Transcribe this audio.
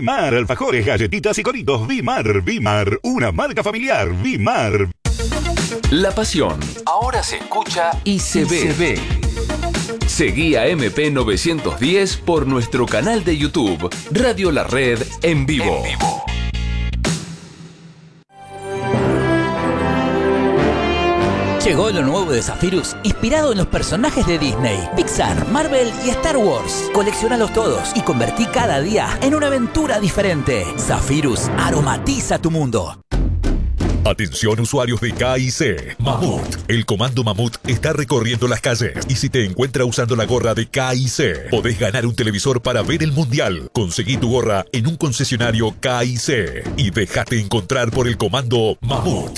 Bimar, alfajores, galletitas y coritos. Bimar, una marca familiar. Bimar. La pasión ahora se escucha y se ve. Seguí a MP910 por nuestro canal de YouTube, Radio La Red en vivo. Llegó lo nuevo de Zephyrus, inspirado en los personajes de Disney, Pixar, Marvel y Star Wars. Colecciónalos todos y convertí cada día en una aventura diferente. Zephyrus aromatiza tu mundo. Atención usuarios de KIC. Mamut. El comando Mamut está recorriendo las calles. Y si te encuentra usando la gorra de KIC, podés ganar un televisor para ver el mundial. Conseguí tu gorra en un concesionario KIC. Y déjate encontrar por el comando Mamut.